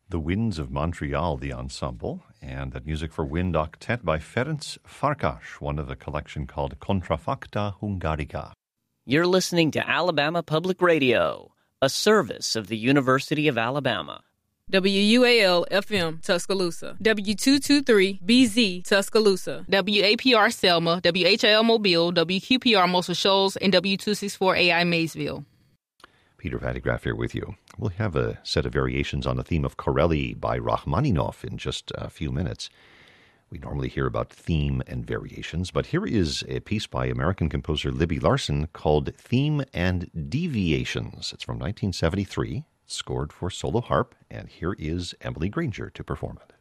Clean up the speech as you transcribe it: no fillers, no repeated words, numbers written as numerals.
The Winds of Montreal, the ensemble, and that music for wind octet by Ferenc Farkas, one of the collection called Contrafacta Hungarica. You're listening to Alabama Public Radio, a service of the University of Alabama. WUAL-FM, Tuscaloosa. W223-BZ, Tuscaloosa. WAPR Selma, WHIL Mobile, WQPR Muscle Shoals, and W264AI Maysville. Peter Vadigraf here with you. We'll have a set of variations on the theme of Corelli by Rachmaninoff in just a few minutes. We normally hear about theme and variations, but here is a piece by American composer Libby Larsen called Theme and Deviations. It's from 1973, scored for solo harp, and here is Emily Granger to perform it.